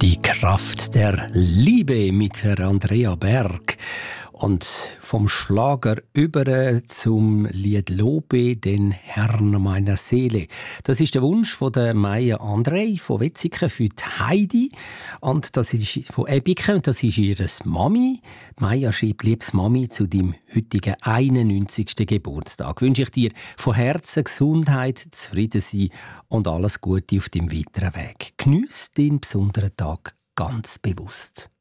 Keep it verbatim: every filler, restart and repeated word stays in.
Die Kraft der Liebe mit der Andrea Berg. Und vom Schlager über zum Lied Lobe den Herrn meiner Seele. Das ist der Wunsch von der Maya Andrei von Wetzikon für die Heidi. Und das ist von Ebike und das ist ihre Mami. Maya schreibt: Liebes Mami, zu deinem heutigen einundneunzigsten Geburtstag wünsche ich dir von Herzen Gesundheit, Zufriedensein und alles Gute auf deinem weiteren Weg. Geniess deinen besonderen Tag ganz bewusst.